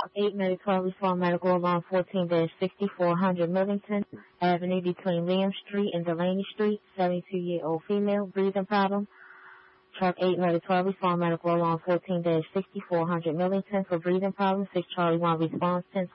8 Minute 12 Respond Medical Alarm 14-6400 Millington Avenue between Liam Street and Delaney Street, 72-year-old female, breathing problem. Truck 8 Minute 12 Respond Medical Alarm 14-6400 Millington for breathing problem, 6 Charlie 1 response, 10